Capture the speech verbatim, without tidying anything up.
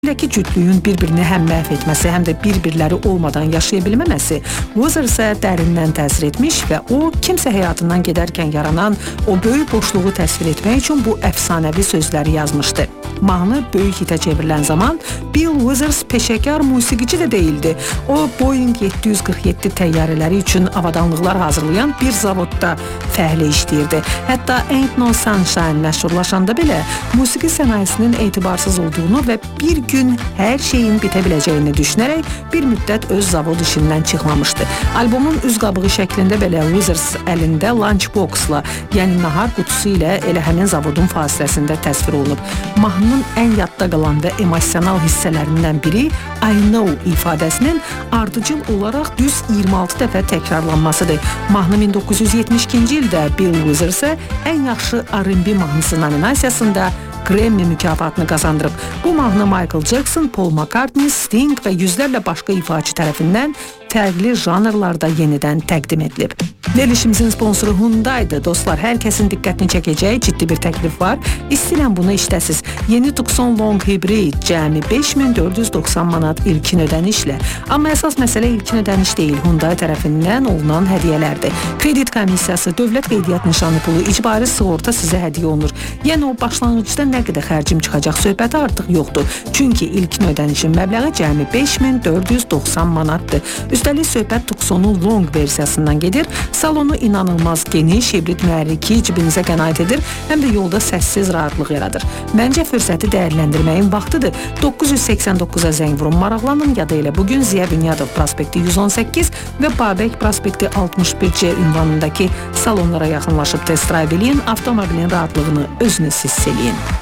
Ki cütlüyün bir-birini həm məhv etməsi, həm də bir-birləri olmadan yaşaya bilməməsi Wizards'a dərindən təsir etmiş və o, kimsə həyatından gedərkən yaranan o böyük boşluğu təsvir etmək üçün bu əfsanəvi sözləri yazmışdı. Mahnı böyük hitə çevrilən zaman Bill Wizards peşəkar musiqici də değildi. O, Boeing yeddi yüz qırx yeddi təyyarələri üçün avadanlıqlar hazırlayan bir zavodda fəhlə işləyirdi. Hətta Ain't No Sunshine məşhurlaşanda belə musiqi sənayesinin etibarsız olduğunu və bir gün hər şeyin bitə biləcəyini düşünərək bir müddət öz zavod işindən çıxmamışdı. Albomun üz qabığı şəklində belə Wizards əlində lunchbox-la, yəni nahar qutusu ilə elə həmin zavodun fasiləsində təsvir olunub. Mahnının ən yadda qalan və emosional hissələrindən biri I know ifadəsinin ardıcıl olaraq düz iyirmi altı dəfə təkrarlanmasıdır. Mahnı min doqquz yüz yetmiş ikinci ildə Bill Wizards'a ən yaxşı R and B mahnısı nominasiyasında Grammy mükafatını qazandırıb. Bu mahnı Michael Jackson, Paul McCartney, Sting və yüzlərlə başqa ifaçı tərəfindən fərqli janrlarda yenidən təqdim edilib. Verilişimizin sponsoru Hyundai'dır. Dostlar, hər kəsin diqqətini çəkəcəyi ciddi bir təklif var. İstəyirəm bunu işləsiz. Yeni Tucson Long Hybrid cəmi beş min dörd yüz doxsan manat ilkin ödənişlə. Amma əsas məsələ ilkin ödəniş deyil, Hyundai tərəfindən olunan hədiyyələrdir. Kredit komissiyası, dövlət qeydiyyat nişanı pulu, icbari sığorta sizə hədiyyə olunur. Yəni o başlanğıcda nə qədər xərcim çıxacaq söhbəti artıq yoxdur. Çünki ilkin ödənişin məbləği cəmi beş min dörd yüz doxsan manatdır. Üstəlik söhbət Tucson'un Long versiyasından gedir. Salonu inanılmaz geniş, hibrid mühərriki cibinizə qənaət edir, həm də yolda səssiz rahatlıq yaradır. Məncə fürsəti dəyərləndirməyin vaxtıdır. doqquz yüz səksən doqquza zəng vurun, maraqlanın ya da elə bugün Ziya Bünyadov prospekti yüz on səkkiz və Babək prospekti altmış bir C ünvanındakı salonlara yaxınlaşıb test drive eləyin, avtomobilin rahatlığını özünüz hiss eləyin.